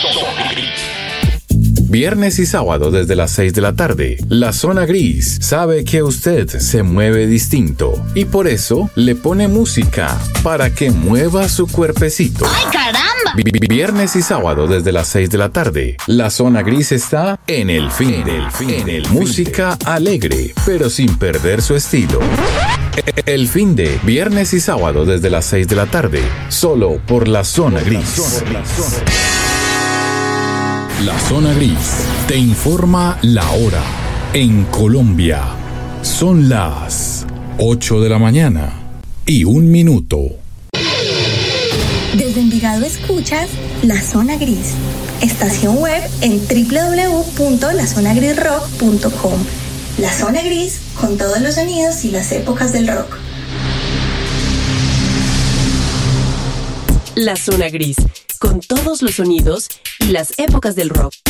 Viernes y sábado desde las 6 de la tarde, la Zona Gris sabe que usted se mueve distinto y por eso le pone música para que mueva su cuerpecito. ¡Ay, caramba! Viernes y sábado desde las 6 de la tarde, la Zona Gris está en el fin de música alegre, pero sin perder su estilo. El fin de viernes y sábado desde las 6 de la tarde, solo por la Zona Gris. La Zona Gris te informa la hora. En Colombia son las 8 de la mañana y 1 minuto. Desde Envigado escuchas La Zona Gris, estación web en www.lazonagrisrock.com. La Zona Gris con todos los sonidos y las épocas del rock. La Zona Gris, con todos los sonidos y las épocas del rock.